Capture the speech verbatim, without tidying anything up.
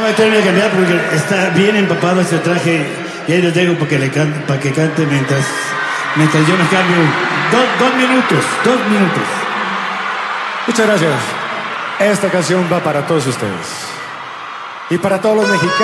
a tener que cambiar porque está bien empapado este traje y ahí lo dejo para que, le cante, para que cante mientras, mientras yo me cambio. Do, dos minutos, dos minutos. Muchas gracias. Esta canción va para todos ustedes y para todos los mexicanos.